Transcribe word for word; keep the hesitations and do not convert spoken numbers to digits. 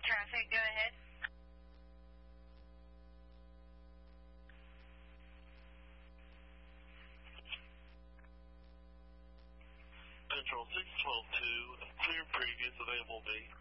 Traffic, go ahead. Central six twelve two, clear previous available B.